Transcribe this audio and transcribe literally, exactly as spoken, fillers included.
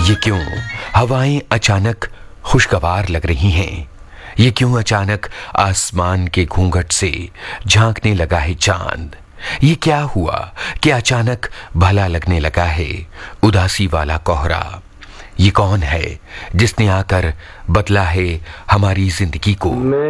ये क्यों हवाएं अचानक खुशगवार लग रही हैं? ये क्यों अचानक आसमान के घूंघट से झांकने लगा है चांद? ये क्या हुआ कि अचानक भला लगने लगा है उदासी वाला कोहरा? ये कौन है जिसने आकर बदला है हमारी जिंदगी को?